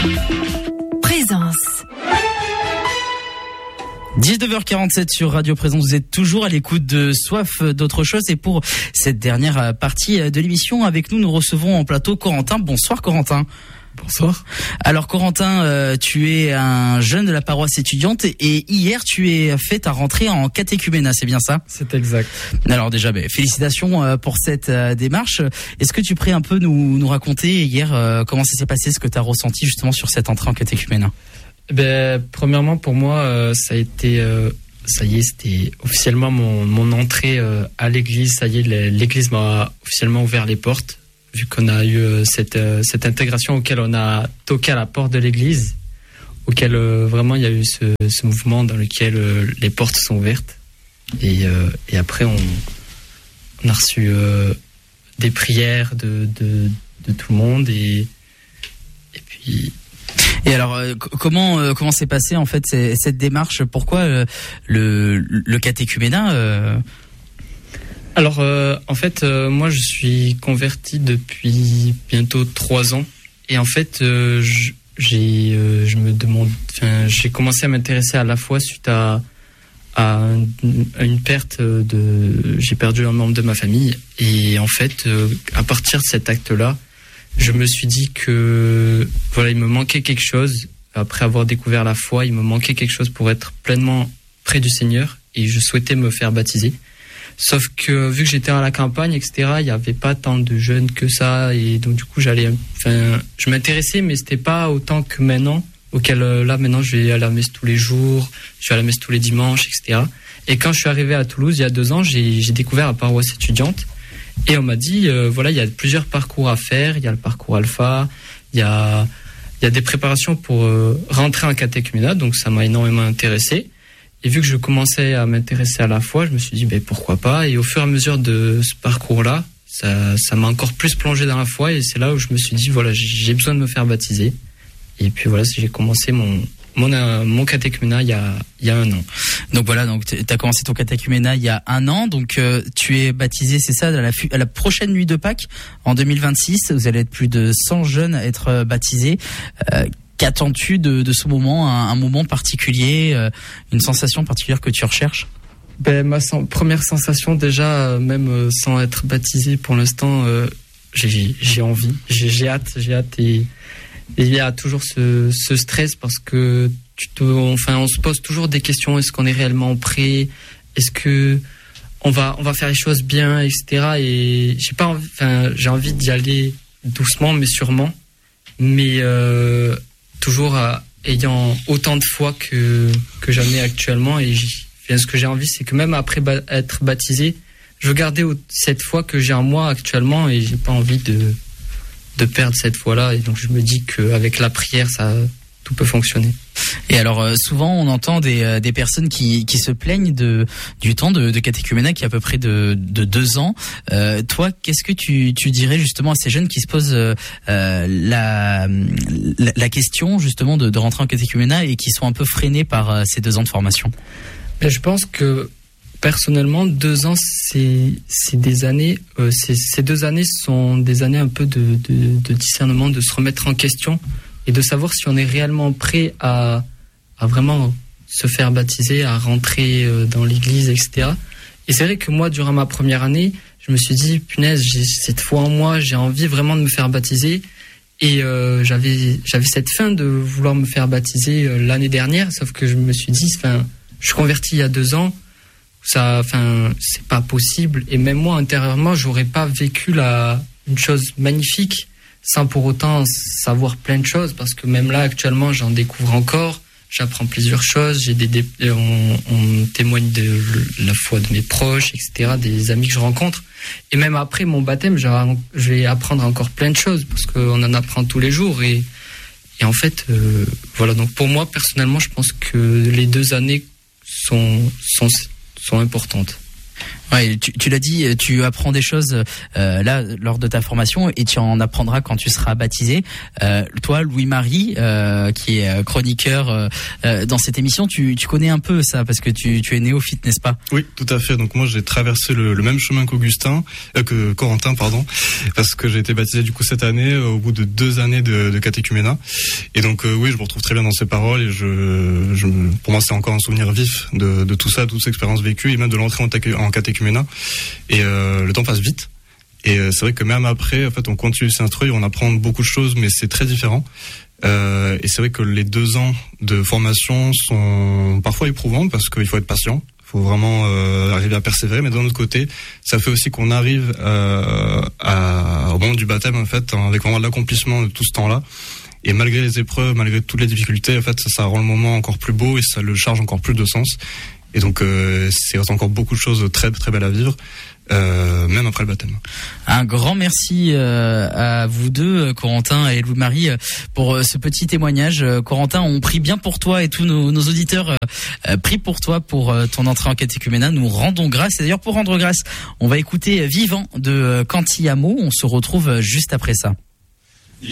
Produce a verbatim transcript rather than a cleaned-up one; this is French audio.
Présence. dix-neuf heures quarante-sept sur Radio Présence, vous êtes toujours à l'écoute de Soif d'autre chose et pour cette dernière partie de l'émission avec nous, nous recevons en plateau Corentin. Bonsoir Corentin. Bonsoir. Alors Corentin, euh, tu es un jeune de la paroisse étudiante et hier tu es fait ta rentrée en catéchuménat, c'est bien ça ? C'est exact. Alors déjà, ben, félicitations euh, pour cette euh, démarche. Est-ce que tu pourrais un peu nous, nous raconter hier euh, comment ça s'est passé, ce que tu as ressenti justement sur cette entrée en catéchuménat ? Ben, premièrement, pour moi, euh, ça a été, euh, ça y est, c'était officiellement mon, mon entrée euh, à l'église. Ça y est, l'église m'a officiellement ouvert les portes, vu qu'on a eu euh, cette, euh, cette intégration auquel on a toqué à la porte de l'église, auquel euh, vraiment il y a eu ce, ce mouvement dans lequel euh, les portes sont ouvertes. Et, euh, et après, on, on a reçu euh, des prières de, de, de tout le monde. Et, et puis... Et alors, euh, comment euh, comment s'est passée en fait cette, cette démarche ? Pourquoi euh, le le catéchuménat euh... Alors, euh, en fait, euh, moi, je suis converti depuis bientôt trois ans, et en fait, euh, j'ai, euh, je me demande, enfin, j'ai commencé à m'intéresser à la foi suite à à, un, à une perte de, j'ai perdu un membre de ma famille, et en fait, euh, à partir de cet acte-là, je me suis dit que voilà, il me manquait quelque chose. Après avoir découvert la foi, il me manquait quelque chose pour être pleinement près du Seigneur et je souhaitais me faire baptiser. Sauf que vu que j'étais à la campagne, et cetera, il n'y avait pas tant de jeunes que ça et donc du coup j'allais, enfin, je m'intéressais, mais c'était pas autant que maintenant. Auquel là maintenant je vais à la messe tous les jours, je vais à la messe tous les dimanches, et cetera. Et quand je suis arrivé à Toulouse il y a deux ans, j'ai, j'ai découvert la paroisse étudiante. Et on m'a dit, euh, voilà, il y a plusieurs parcours à faire. Il y a le parcours alpha, il y a, il y a des préparations pour euh, rentrer en catéchuménat. Donc ça m'a énormément intéressé. Et vu que je commençais à m'intéresser à la foi, je me suis dit, ben pourquoi pas. Et au fur et à mesure de ce parcours-là, ça, ça m'a encore plus plongé dans la foi. Et c'est là où je me suis dit, voilà, j'ai besoin de me faire baptiser. Et puis voilà, j'ai commencé mon Mon, euh, mon catéchuménat il y a il y a un an. Donc voilà, donc tu as commencé ton catéchuménat il y a un an, donc euh, tu es baptisé, c'est ça, à la, à la prochaine nuit de Pâques en deux mille vingt-six. Vous allez être plus de cent jeunes à être baptisés. Euh, qu'attends-tu de, de ce moment, un, un moment particulier, euh, une sensation particulière que tu recherches ? Ben ma sen- première sensation déjà, euh, même euh, sans être baptisé pour l'instant, euh, j'ai j'ai envie, j'ai, j'ai hâte, j'ai hâte et Et il y a toujours ce, ce stress parce que tu te, enfin, on se pose toujours des questions. Est-ce qu'on est réellement prêt ? Est-ce que on va, on va faire les choses bien, et cetera. Et j'ai pas envie, enfin, j'ai envie d'y aller doucement, mais sûrement. Mais euh, toujours euh, ayant autant de foi que que j'en ai actuellement. Et enfin, ce que j'ai envie, c'est que même après ba- être baptisé, je veux garder cette foi que j'ai en moi actuellement. Et j'ai pas envie de de perdre cette foi-là, et donc je me dis qu'avec la prière, ça, tout peut fonctionner. Et alors euh, souvent on entend des euh, des personnes qui qui se plaignent de du temps de, de catéchuménat qui est à peu près de de deux ans. Euh, toi, qu'est-ce que tu tu dirais justement à ces jeunes qui se posent euh, la, la la question justement de de rentrer en catéchuménat et qui sont un peu freinés par euh, ces deux ans de formation ? Ben, je pense que personnellement, deux ans, c'est c'est des années. Euh, c'est, ces deux années sont des années un peu de, de de discernement, de se remettre en question et de savoir si on est réellement prêt à à vraiment se faire baptiser, à rentrer dans l'église, et cetera. Et c'est vrai que moi, durant ma première année, je me suis dit, punaise, j'ai cette foi en moi, j'ai envie vraiment de me faire baptiser. Et euh, j'avais j'avais cette faim de vouloir me faire baptiser euh, l'année dernière, sauf que je me suis dit, enfin, je suis converti il y a deux ans. Ça, enfin, c'est pas possible. Et même moi, intérieurement, j'aurais pas vécu la, une chose magnifique sans pour autant savoir plein de choses. Parce que même là, actuellement, j'en découvre encore. J'apprends plusieurs choses. J'ai des, des on, on témoigne de la foi de mes proches, et cetera, des amis que je rencontre. Et même après mon baptême, je vais apprendre encore plein de choses parce qu'on en apprend tous les jours. Et, et en fait, euh, voilà. Donc pour moi, personnellement, je pense que les deux années sont, sont sont importantes. Ouais, tu, tu l'as dit, tu apprends des choses euh, là lors de ta formation et tu en apprendras quand tu seras baptisé. Euh, toi, Louis-Marie, euh, qui est chroniqueur euh, dans cette émission, tu, tu connais un peu ça parce que tu, tu es néophyte, n'est-ce pas? Oui, tout à fait. Donc moi, j'ai traversé le, le même chemin qu'Augustin, euh, que Corentin, pardon, parce que j'ai été baptisé du coup cette année euh, au bout de deux années de, de catéchuménat. Et donc euh, oui, je me retrouve très bien dans ces paroles et je, je pour moi, c'est encore un souvenir vif de, de tout ça, de toute cette expérience vécue et même de l'entrée en, en catéchuménat. Et euh, le temps passe vite. Et euh, c'est vrai que même après, en fait, on continue de s'instruire, on apprend beaucoup de choses, mais c'est très différent. Euh, et c'est vrai que les deux ans de formation sont parfois éprouvants parce qu'il faut être patient. Il faut vraiment euh, arriver à persévérer. Mais d'un autre côté, ça fait aussi qu'on arrive euh, à, au moment du baptême, en fait, avec vraiment l'accomplissement de tout ce temps-là. Et malgré les épreuves, malgré toutes les difficultés, en fait, ça, ça rend le moment encore plus beau et ça le charge encore plus de sens. Et donc, euh, c'est encore beaucoup de choses très très belles à vivre, euh, même après le baptême. Un grand merci euh, à vous deux, Corentin et Louis-Marie, pour euh, ce petit témoignage. Euh, Corentin, on prie bien pour toi et tous nos, nos auditeurs euh, prient pour toi pour euh, ton entrée en catéchuménat. Nous rendons grâce. Et d'ailleurs, pour rendre grâce, on va écouter Vivant de Cantillamo. On se retrouve juste après ça.